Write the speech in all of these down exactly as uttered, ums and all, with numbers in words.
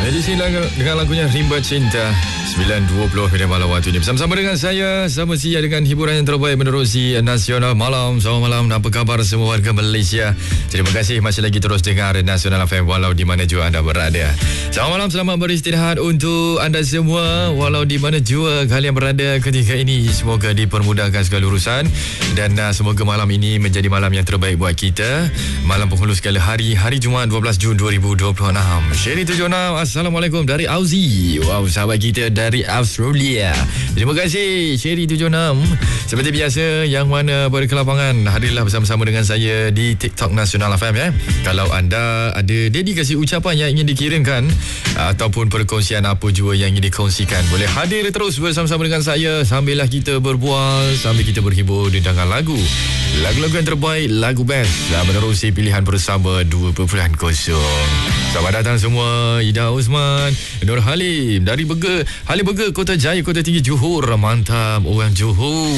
Di sini dengan lagunya Rimba Cinta sembilan dua puluh pada malam waktu ini. Bersama-sama dengan saya Sama Sia dengan hiburan yang terbaik menerusi Nasional Malam. Selamat malam, apa khabar semua warga Malaysia? Terima kasih masih lagi terus dengar Nasional F M walau di mana jua anda berada. Selamat malam, selamat beristirahat untuk anda semua walau di mana jua kalian berada ketika ini. Semoga dipermudahkan segala urusan dan uh, semoga malam ini menjadi malam yang terbaik buat kita. Malam penghulu segala hari, hari Jumaat dua belas Jun dua ribu dua puluh enam. Sherry tujuh enam, Assalamualaikum dari Aussie. Wow, sahabat kita dari Australia. Terima kasih Sherry tujuh enam. Seperti biasa, yang mana berkelapangan, hadirlah bersama-sama dengan saya di TikTok Nasional F M ya. Kalau anda ada dedikasi ucapan yang ingin dikirimkan ataupun perkongsian apa jua yang ingin dikongsikan, boleh hadir terus bersama-sama dengan saya sambillah kita berbual, sambil kita berhibur dengan lagu. Lagu-lagu yang terbaik, lagu best menerusi pilihan bersama dua perpuluhan kosong. Selamat datang semua. Ida Osman, Nur Halim dari Burger Halim Burger, Kota Jaya, Kota Tinggi, Johor. Mantap orang Johor.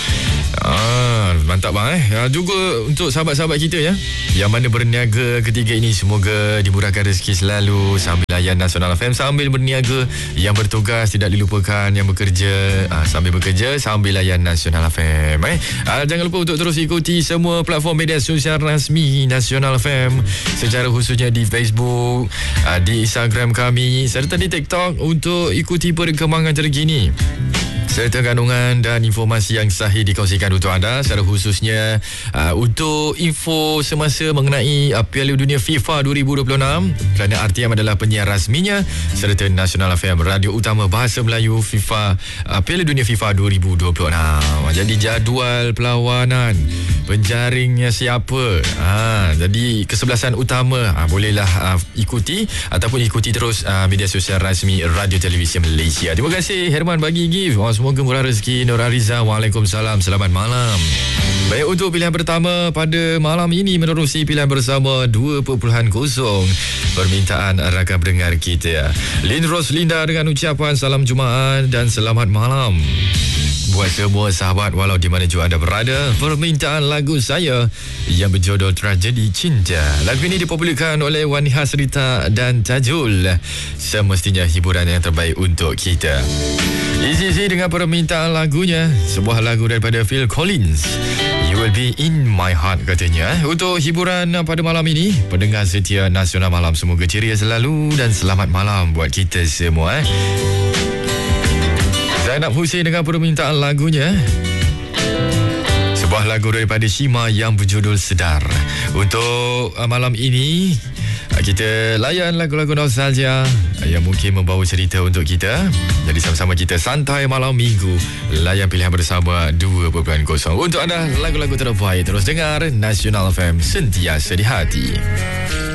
Ah, mantap bang eh. Ah, juga untuk sahabat-sahabat kita ya yang mana berniaga ketika ini, semoga dimurahkan rezeki selalu sambil layan Nasional F M sambil berniaga. Yang bertugas tidak dilupakan, yang bekerja ah, sambil bekerja sambil layan Nasional F M eh. Ah, jangan lupa untuk terus ikuti semua platform media sosial rasmi Nasional F M, secara khususnya di Facebook, ah, di Instagram kami serta di TikTok untuk ikuti perkembangan terkini serta kandungan dan informasi yang sahih dikongsikan untuk anda, secara khususnya uh, untuk info semasa mengenai uh, Piala Dunia FIFA dua ribu dua puluh enam, kerana R T M adalah penyiar rasminya, serta Nasional F M, radio utama bahasa Melayu FIFA uh, Piala Dunia FIFA dua ribu dua puluh enam. Jadi jadual perlawanan, penjaringnya siapa, ha, jadi kesebelasan utama, ha, bolehlah uh, ikuti ataupun ikuti terus uh, media sosial rasmi Radio Televisi Malaysia. Terima kasih Herman bagi gift. Oh, semoga murah rezeki. Nur Ariza, Waalaikumsalam, selamat malam. Baik, untuk pilihan pertama pada malam ini menerusi pilihan bersama dua perpuluhan kosong, permintaan rakan pendengar kita Lin Roslinda dengan ucapan salam Jumaat dan selamat malam buat semua sahabat walau di mana jua anda berada. Permintaan lagu saya yang berjudul Tragedi Cinta. Lagu ini dipopularkan oleh Wani Hasrita dan Tajul. Semestinya hiburan yang terbaik untuk kita. Isi-isi dengan permintaan lagunya, sebuah lagu daripada Phil Collins, You Will Be In My Heart katanya. Untuk hiburan pada malam ini, pendengar setia Nasional Malam, semoga ceria selalu dan selamat malam buat kita semua. Zainab Hussein dengan permintaan lagunya, sebuah lagu daripada Shima yang berjudul Sedar. Untuk uh, malam ini uh, kita layan lagu-lagu nostalgia uh, yang mungkin membawa cerita untuk kita. Jadi sama-sama kita santai malam minggu, layan pilihan bersama dua perpuluhan kosong. Untuk anda lagu-lagu terbaik, terus dengar Nasional F M, sentiasa di hati.